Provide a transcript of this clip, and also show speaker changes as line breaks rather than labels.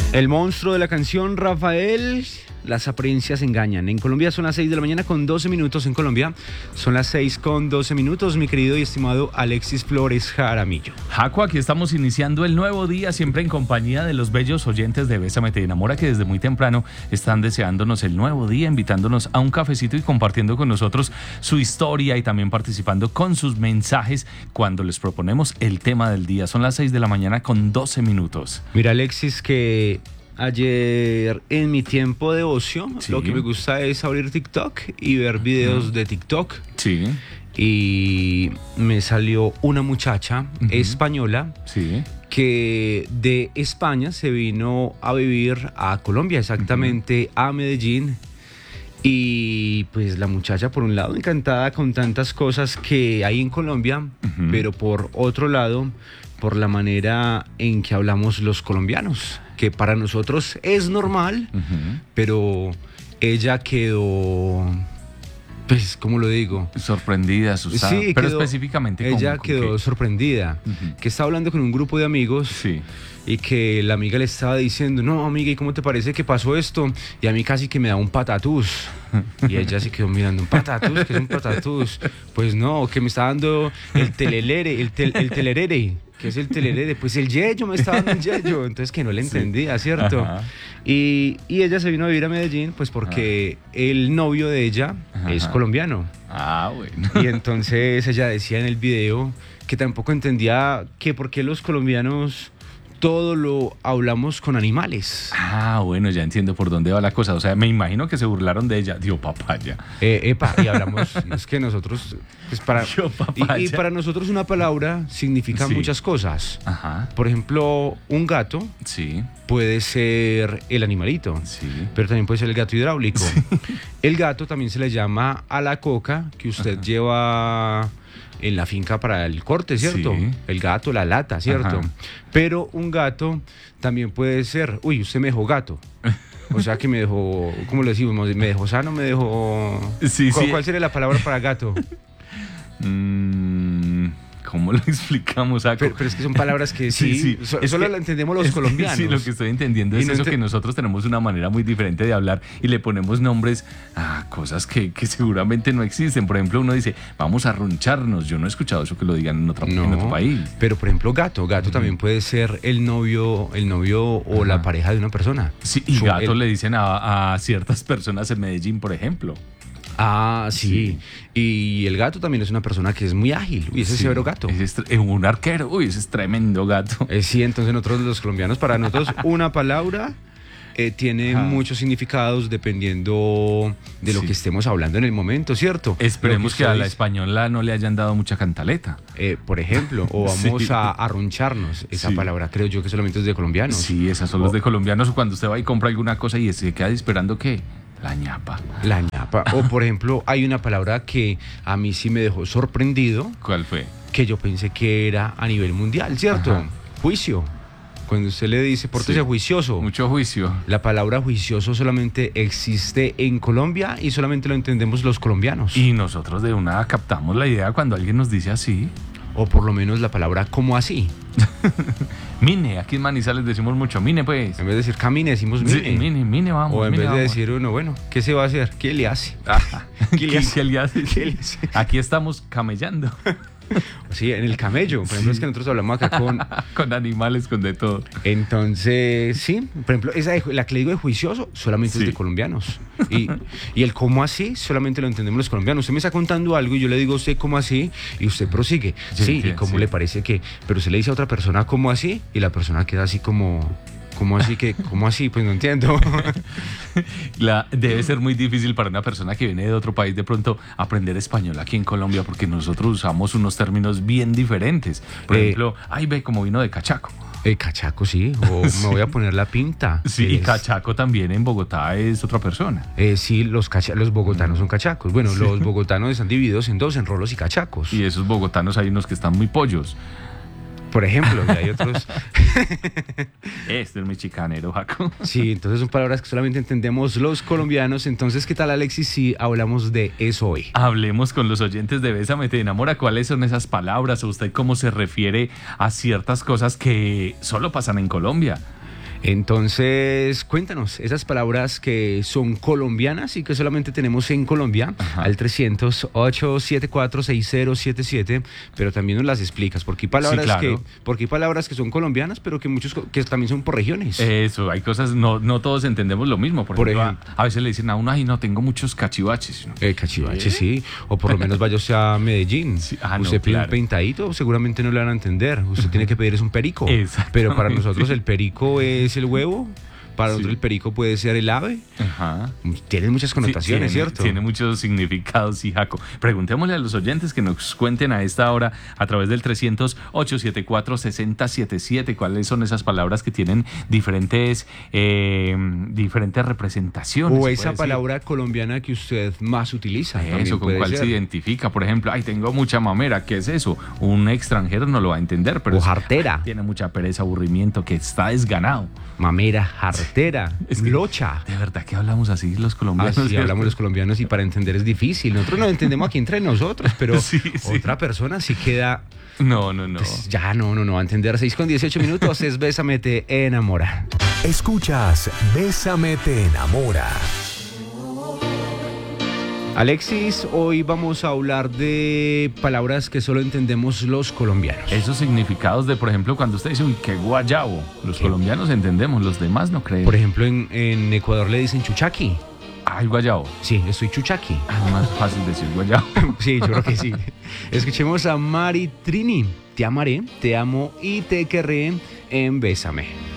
El monstruo de la canción, Rafael. Las apariencias engañan. En Colombia son las 6 de la mañana con 12 minutos. En Colombia son las 6 con 12 minutos. Mi querido y estimado Alexis Flores Jaramillo.
Jaco, aquí estamos iniciando el nuevo día, siempre en compañía de los bellos oyentes de Bésame Te Enamora, que desde muy temprano están deseándonos el nuevo día, invitándonos a un cafecito y compartiendo con nosotros su historia y también participando con sus mensajes cuando les proponemos el tema del día. Son las 6 de la mañana con 12 minutos.
Mira, Alexis, que ayer en mi tiempo de ocio,
Sí.
lo que me gusta es abrir TikTok y ver videos de TikTok.
Sí,
Y me salió una muchacha española
sí.
que de España se vino a vivir a Colombia, exactamente a Medellín. Y pues la muchacha, por un lado, encantada con tantas cosas que hay en Colombia, pero por otro lado, por la manera en que hablamos los colombianos, que para nosotros es normal, pero ella quedó, pues, ¿cómo lo digo?
Sorprendida, asustada.
Sí,
pero
quedó,
específicamente
ella
¿con
quedó
qué?
sorprendida, que estaba hablando con un grupo de amigos.
Sí.
Y que la amiga le estaba diciendo, no, amiga, ¿y cómo te parece que pasó esto? Y a mí casi que me da un patatús. Y ella se quedó mirando, ¿un patatús? ¿Qué es un patatús? Pues no, que me está dando el telelere, el telerere. ¿Qué es el telerere? Pues el yeyo, me estaba dando el yeyo. Entonces que no le entendía, ¿cierto?
Ajá.
Y ella se vino a vivir a Medellín, pues porque el novio de ella es colombiano.
Ah, bueno.
Y entonces ella decía en el video que tampoco entendía que por qué los colombianos todo lo hablamos con animales.
Ah, bueno, ya entiendo por dónde va la cosa. O sea, me imagino que se burlaron de ella. Dio papaya.
Epa, y hablamos, es que nosotros, pues para,
Yo, papaya.
y para nosotros una palabra significa
Sí.
muchas cosas.
Ajá.
Por ejemplo, un gato
Sí,
puede ser el animalito,
sí.
pero también puede ser el gato hidráulico. El gato también se le llama a la coca que usted lleva en la finca para el corte, ¿cierto?
Sí.
El gato, la lata, ¿cierto?
Ajá.
Pero un gato también puede ser, uy, usted me dejó gato. O sea que me dejó, ¿cómo le decimos? ¿Me dejó sano? ¿Me dejó...?
Sí, sí.
¿Cuál sería la palabra para gato?
¿Cómo lo explicamos, Jaco?
Pero es que son palabras que sí,
Es
solo
que-
la entendemos los
es que
colombianos.
Sí, lo que estoy entendiendo
Y
es
no
eso,
ente-
que nosotros tenemos una manera muy diferente de hablar y le ponemos nombres a cosas que seguramente no existen. Por ejemplo, uno dice, vamos a runcharnos. Yo no he escuchado eso que lo digan en otro país.
Pero por ejemplo, gato también puede ser el novio o la pareja de una persona.
Sí, y gato le dicen a ciertas personas en Medellín, por ejemplo.
Ah, sí. Y el gato también es una persona que es muy ágil. Uy, ese es severo gato.
Ese es un arquero. Uy, ese es tremendo gato.
Sí, entonces nosotros los colombianos, para nosotros una palabra tiene muchos significados dependiendo de lo
Sí.
que estemos hablando en el momento, ¿cierto?
Esperemos
Lo
que a la
usted dice,
española no le hayan dado mucha cantaleta.
por ejemplo, o vamos
Sí.
a arruncharnos. Esa
Sí.
palabra creo yo que solamente es de colombianos.
Sí, esas son las de colombianos. Cuando usted va y compra alguna cosa y se queda esperando, ¿qué? La ñapa.
La ñapa. O por ejemplo, hay una palabra que a mí sí me dejó sorprendido,
¿Cuál fue?
que yo pensé que era a nivel mundial, ¿cierto?
Ajá.
Juicio. Cuando usted le dice, pórtese
Sí.
juicioso.
Mucho juicio.
La palabra juicioso solamente existe en Colombia y solamente lo entendemos los colombianos.
Y nosotros de una captamos la idea cuando alguien nos dice así.
O por lo menos la palabra como así.
Mine, aquí en Manizales decimos mucho. Mine, pues.
En vez de decir camine, decimos mine.
Sí, mine, vamos.
O en
mine,
vez de
vamos.
decir uno, bueno, ¿qué se va a hacer? ¿Qué le hace?
Ajá.
¿Qué le hace?
¿Qué le hace?
¿Qué le hace?
Aquí estamos camellando.
Sí, en el camello. Por ejemplo, es que nosotros hablamos acá con...
Con animales, con de todo.
Entonces, sí, por ejemplo, la que le digo de juicioso solamente
Sí.
es de colombianos. Y el cómo así solamente lo entendemos los colombianos. Usted me está contando algo y yo le digo a usted cómo así y usted prosigue. Sí, y cómo
sí.
le parece que... Pero usted le dice a otra persona cómo así y la persona queda así como... ¿Cómo así que? ¿Cómo así? Pues no entiendo.
Debe ser muy difícil para una persona que viene de otro país de pronto aprender español aquí en Colombia, porque nosotros usamos unos términos bien diferentes. Por ejemplo, ay, ve como vino de cachaco.
Cachaco, sí. O me voy a poner la pinta.
Sí, y
Es-
cachaco también en Bogotá es otra persona.
sí, los bogotanos son cachacos. Bueno, los bogotanos están divididos en dos, en rolos y cachacos.
Y esos bogotanos hay unos que están muy pollos.
Por ejemplo, y hay otros...
Este es mi chicanero, Jaco.
Sí, entonces son palabras que solamente entendemos los colombianos. Entonces, ¿qué tal, Alexis, si hablamos de eso hoy?
Hablemos con los oyentes de Bésame Te Enamora. ¿Cuáles son esas palabras? ¿O usted cómo se refiere a ciertas cosas que solo pasan en Colombia?
Entonces, cuéntanos, esas palabras que son colombianas y que solamente tenemos en Colombia,
Ajá.
al 300-874-6077, pero también nos las explicas, porque hay palabras,
Sí, claro.
porque hay palabras que son colombianas, pero que muchos que también son por regiones.
Eso, hay cosas, no todos entendemos lo mismo. Por ejemplo,
ejemplo.
a veces le dicen a uno, ay, no, tengo muchos cachivaches.
Cachivache, sí. O por lo menos vaya a Medellín.
Sí, no,
Usted pide
claro.
un pintadito, seguramente no le van a entender. Usted tiene que pedir es un perico.
Exactamente.
Pero para nosotros el perico es el huevo. Para nosotros
Sí.
el perico puede ser el ave.
Ajá.
Tiene muchas connotaciones,
Sí,
¿cierto?
Tiene muchos significados, sí, Jaco. Preguntémosle a los oyentes que nos cuenten a esta hora a través del 300-874-6077 cuáles son esas palabras que tienen diferentes representaciones.
O
se
esa
puede decir.
palabra colombiana que usted más utiliza. también
Eso, con
puede
cuál
ser.
se identifica. Por ejemplo, ay, tengo mucha mamera. ¿Qué es eso? Un extranjero no lo va a entender, pero
O jartera.
tiene mucha pereza, aburrimiento, que está desganado.
Mamera, jartera,
Es que-
locha.
De verdad que hablamos así los colombianos.
Así
¿cierto?
hablamos los colombianos y para entender es difícil. Nosotros nos entendemos aquí entre nosotros, pero
Sí, sí.
otra persona sí queda.
No.
Pues ya no va a entender. 6:18 es Bésame, te enamora.
Escuchas Bésame, te enamora.
Alexis, hoy vamos a hablar de palabras que solo entendemos los colombianos.
Esos significados de, por ejemplo, cuando usted dice, uy, qué guayabo. Los colombianos entendemos, los demás no creen.
Por ejemplo, en Ecuador le dicen chuchaqui.
Ay, guayabo.
Sí, estoy chuchaqui.
Es más fácil decir guayabo.
Sí, yo creo que sí. Escuchemos a Mari Trini. Te amaré, te amo y te querré en Bésame.